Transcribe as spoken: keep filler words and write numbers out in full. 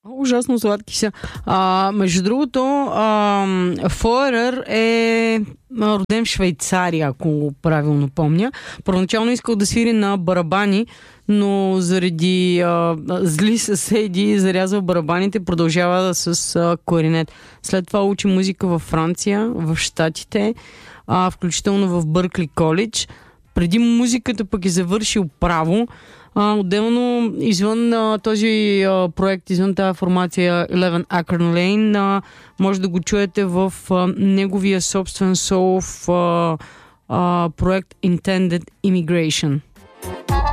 Ужасно сладки са. А, между другото, Фойерер е роден в Швейцария, ако правилно помня. Първоначално искал да свири на барабани, но заради а, зли съседи зарязва барабаните, продължава с а, кларинет. След това учи музика във Франция, в Щатите, а, включително в Бъркли коледж. Преди музиката пък е завършил право. А, отделно, извън а, този а, проект, извън тази формация Eleven Acorn Lane, а, може да го чуете в а, неговия собствен солов а, а, проект Intended Immigration.